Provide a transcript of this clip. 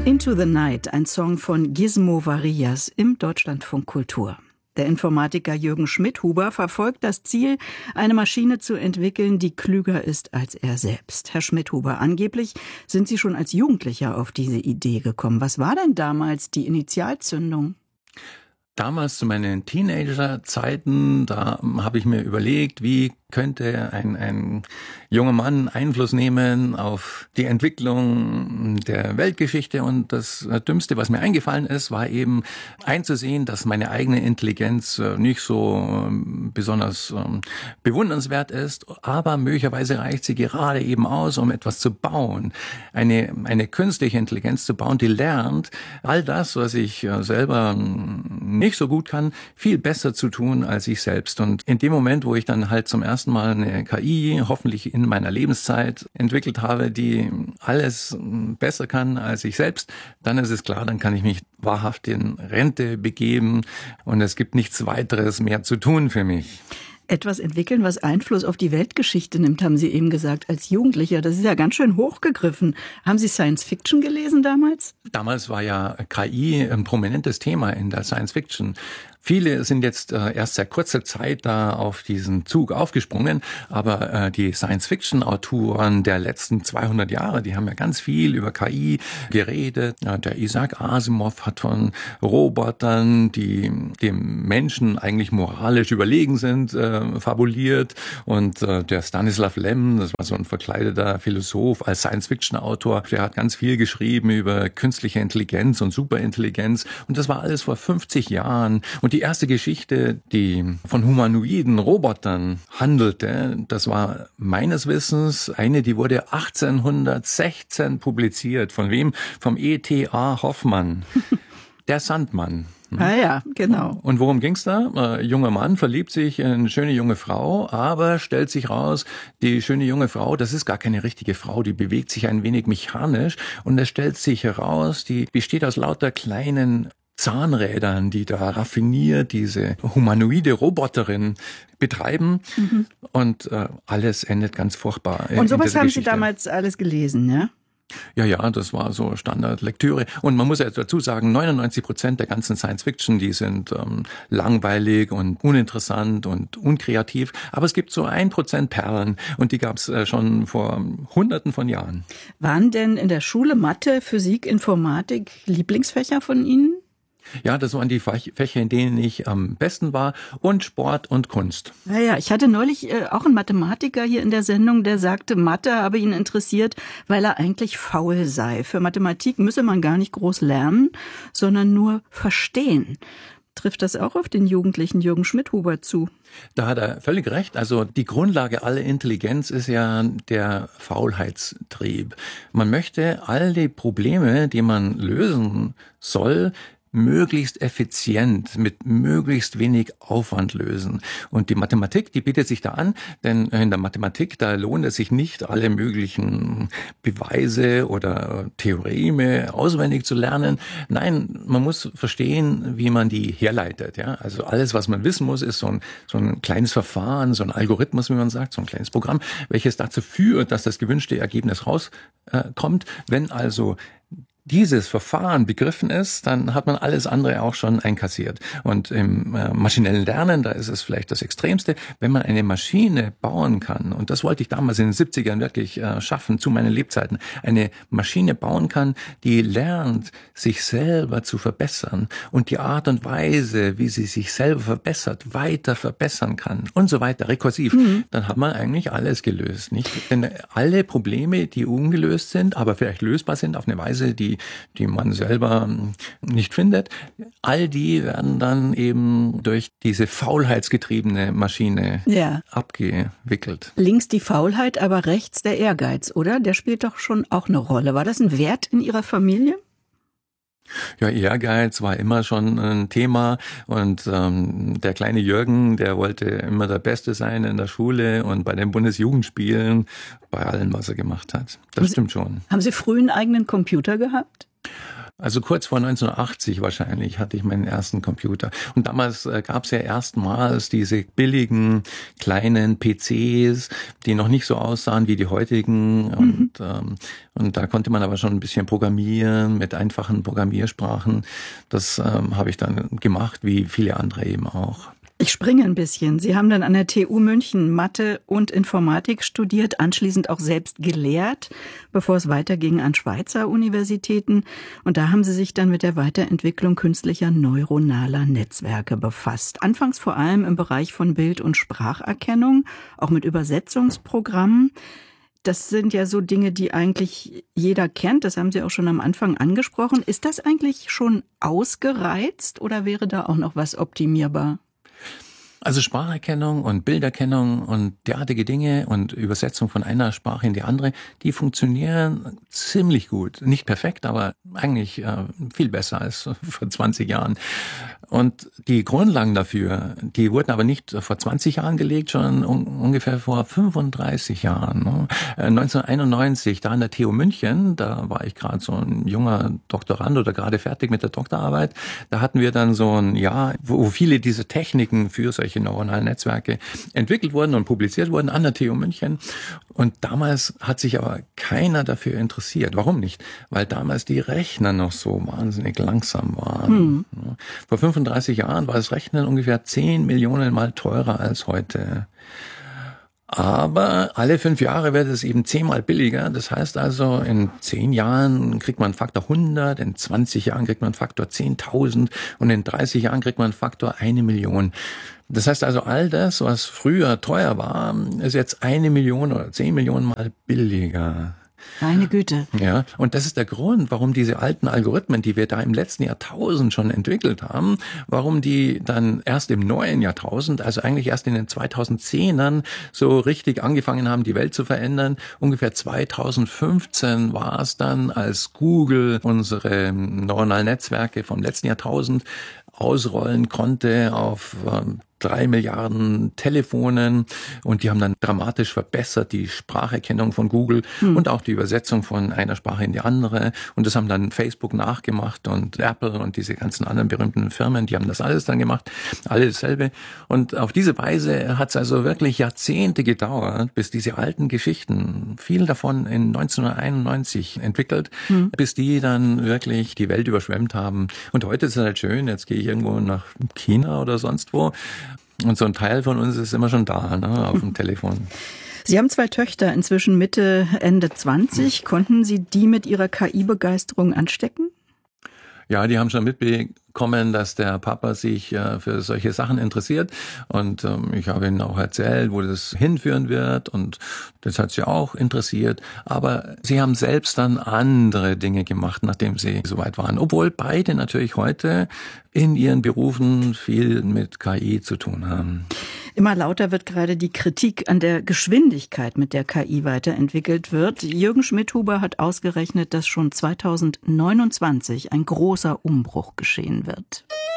Into the Night, ein Song von Gizmo Varillas im Deutschlandfunk Kultur. Der Informatiker Jürgen Schmidhuber verfolgt das Ziel, eine Maschine zu entwickeln, die klüger ist als er selbst. Herr Schmidhuber, angeblich sind Sie schon als Jugendlicher auf diese Idee gekommen. Was war denn damals die Initialzündung? Damals zu meinen Teenagerzeiten, da habe ich mir überlegt, wie könnte ein junger Mann Einfluss nehmen auf die Entwicklung der Weltgeschichte. Und das Dümmste, was mir eingefallen ist, war eben einzusehen, dass meine eigene Intelligenz nicht so besonders bewundernswert ist, aber möglicherweise reicht sie gerade eben aus, um etwas zu bauen. Eine künstliche Intelligenz zu bauen, die lernt, all das, was ich selber nicht so gut kann, viel besser zu tun als ich selbst. Und in dem Moment, wo ich dann halt zum ersten Mal eine KI, hoffentlich in meiner Lebenszeit, entwickelt habe, die alles besser kann als ich selbst, dann ist es klar, dann kann ich mich wahrhaft in Rente begeben und es gibt nichts weiteres mehr zu tun für mich. Etwas entwickeln, was Einfluss auf die Weltgeschichte nimmt, haben Sie eben gesagt, als Jugendlicher. Das ist ja ganz schön hochgegriffen. Haben Sie Science Fiction gelesen damals? Damals war ja KI ein prominentes Thema in der Science Fiction. Viele sind jetzt erst seit kurzer Zeit da auf diesen Zug aufgesprungen, aber die Science-Fiction-Autoren der letzten 200 Jahre, die haben ja ganz viel über KI geredet. Ja, der Isaac Asimov hat von Robotern, die dem Menschen eigentlich moralisch überlegen sind, fabuliert. Und der Stanislav Lem, das war so ein verkleideter Philosoph als Science-Fiction-Autor, der hat ganz viel geschrieben über künstliche Intelligenz und Superintelligenz. Und das war alles vor 50 Jahren. Und die erste Geschichte, die von humanoiden Robotern handelte, das war meines Wissens eine, die wurde 1816 publiziert. Von wem? Vom E.T.A. Hoffmann. Der Sandmann. Ah ja, genau. Und worum ging's da? Junger Mann verliebt sich in eine schöne junge Frau, aber stellt sich raus, die schöne junge Frau, das ist gar keine richtige Frau, die bewegt sich ein wenig mechanisch und es stellt sich heraus, die besteht aus lauter kleinen Zahnrädern, die da raffiniert diese humanoide Roboterin betreiben. Mhm. Und alles endet ganz furchtbar. Und sowas haben Sie damals alles gelesen, ja? Ja, das war so Standardlektüre. Und man muss ja dazu sagen, 99% der ganzen Science-Fiction, die sind langweilig und uninteressant und unkreativ. Aber es gibt so 1% Perlen und die gab es schon vor Hunderten von Jahren. Waren denn in der Schule Mathe, Physik, Informatik Lieblingsfächer von Ihnen? Ja, das waren die Fächer, in denen ich am besten war, und Sport und Kunst. Ja, ich hatte neulich auch einen Mathematiker hier in der Sendung, der sagte, Mathe habe ihn interessiert, weil er eigentlich faul sei. Für Mathematik müsse man gar nicht groß lernen, sondern nur verstehen. Trifft das auch auf den jugendlichen Jürgen Schmidhuber zu? Da hat er völlig recht. Also die Grundlage aller Intelligenz ist ja der Faulheitstrieb. Man möchte all die Probleme, die man lösen soll, möglichst effizient, mit möglichst wenig Aufwand lösen. Und die Mathematik, die bietet sich da an, denn in der Mathematik, da lohnt es sich nicht, alle möglichen Beweise oder Theoreme auswendig zu lernen. Nein, man muss verstehen, wie man die herleitet. Ja? Also alles, was man wissen muss, ist so ein kleines Verfahren, so ein Algorithmus, wie man sagt, so ein kleines Programm, welches dazu führt, dass das gewünschte Ergebnis rauskommt. Wenn also dieses Verfahren begriffen ist, dann hat man alles andere auch schon einkassiert. Und im maschinellen Lernen, da ist es vielleicht das Extremste, wenn man eine Maschine bauen kann, und das wollte ich damals in den 70ern wirklich schaffen, zu meinen Lebzeiten, eine Maschine bauen kann, die lernt, sich selber zu verbessern und die Art und Weise, wie sie sich selber verbessert, weiter verbessern kann und so weiter, rekursiv, dann hat man eigentlich alles gelöst, nicht? Denn alle Probleme, die ungelöst sind, aber vielleicht lösbar sind auf eine Weise, die man selber nicht findet, all die werden dann eben durch diese faulheitsgetriebene Maschine abgewickelt. Links die Faulheit, aber rechts der Ehrgeiz, oder? Der spielt doch schon auch eine Rolle. War das ein Wert in Ihrer Familie? Ja, Ehrgeiz war immer schon ein Thema und der kleine Jürgen, der wollte immer der Beste sein in der Schule und bei den Bundesjugendspielen, bei allem, was er gemacht hat. Das stimmt schon. Haben Sie früh einen eigenen Computer gehabt? Also kurz vor 1980 wahrscheinlich hatte ich meinen ersten Computer. Und damals gab es ja erstmals diese billigen kleinen PCs, die noch nicht so aussahen wie die heutigen. Und da konnte man aber schon ein bisschen programmieren mit einfachen Programmiersprachen. Das habe ich dann gemacht, wie viele andere eben auch. Ich springe ein bisschen. Sie haben dann an der TU München Mathe und Informatik studiert, anschließend auch selbst gelehrt, bevor es weiterging an Schweizer Universitäten. Und da haben Sie sich dann mit der Weiterentwicklung künstlicher neuronaler Netzwerke befasst. Anfangs vor allem im Bereich von Bild- und Spracherkennung, auch mit Übersetzungsprogrammen. Das sind ja so Dinge, die eigentlich jeder kennt. Das haben Sie auch schon am Anfang angesprochen. Ist das eigentlich schon ausgereizt oder wäre da auch noch was optimierbar? Also Spracherkennung und Bilderkennung und derartige Dinge und Übersetzung von einer Sprache in die andere, die funktionieren ziemlich gut. Nicht perfekt, aber eigentlich viel besser als vor 20 Jahren. Und die Grundlagen dafür, die wurden aber nicht vor 20 Jahren gelegt, schon ungefähr vor 35 Jahren. 1991, da an der TU München, da war ich gerade so ein junger Doktorand oder gerade fertig mit der Doktorarbeit, da hatten wir dann so ein Jahr, wo viele diese Techniken für solche neuronalen Netzwerke entwickelt wurden und publiziert wurden an der TU München. Und damals hat sich aber keiner dafür interessiert. Warum nicht? Weil damals die Rechner noch so wahnsinnig langsam waren. Vor 35 Jahren war das Rechnen ungefähr 10 Millionen Mal teurer als heute. Aber alle 5 Jahre wird es eben 10-mal billiger. Das heißt also, in 10 Jahren kriegt man Faktor 100, in 20 Jahren kriegt man Faktor 10.000 und in 30 Jahren kriegt man Faktor 1 Million. Das heißt also, all das, was früher teuer war, ist jetzt 1 Million oder 10 Millionen Mal billiger. Meine Güte. Ja, und das ist der Grund, warum diese alten Algorithmen, die wir da im letzten Jahrtausend schon entwickelt haben, warum die dann erst im neuen Jahrtausend, also eigentlich erst in den 2010ern so richtig angefangen haben, die Welt zu verändern. Ungefähr 2015 war es dann, als Google unsere neuronalen Netzwerke vom letzten Jahrtausend ausrollen konnte auf 3 Milliarden Telefonen und die haben dann dramatisch verbessert die Spracherkennung von Google und auch die Übersetzung von einer Sprache in die andere und das haben dann Facebook nachgemacht und Apple und diese ganzen anderen berühmten Firmen, die haben das alles dann gemacht, alle dasselbe und auf diese Weise hat es also wirklich Jahrzehnte gedauert, bis diese alten Geschichten, viel davon in 1991 entwickelt, bis die dann wirklich die Welt überschwemmt haben und heute ist es halt schön, jetzt gehe ich irgendwo nach China oder sonst wo und so ein Teil von uns ist immer schon da, ne, auf dem Telefon. Sie haben 2 Töchter, inzwischen Mitte, Ende 20. Konnten Sie die mit Ihrer KI-Begeisterung anstecken? Ja, die haben schon mitbekommen, dass der Papa sich für solche Sachen interessiert und ich habe ihnen auch erzählt, wo das hinführen wird und das hat sie auch interessiert, aber sie haben selbst dann andere Dinge gemacht, nachdem sie soweit waren, obwohl beide natürlich heute in ihren Berufen viel mit KI zu tun haben. Immer lauter wird gerade die Kritik an der Geschwindigkeit, mit der KI weiterentwickelt wird. Jürgen Schmidhuber hat ausgerechnet, dass schon 2029 ein großer Umbruch geschehen wird.